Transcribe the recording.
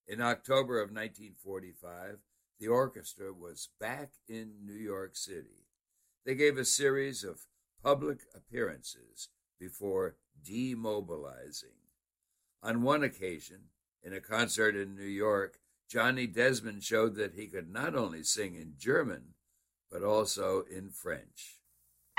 In October of 1945, the orchestra was back in New York City. They gave a series of public appearances before demobilizing. On one occasion, in a concert in New York, Johnny Desmond showed that he could not only sing in German, but also in French.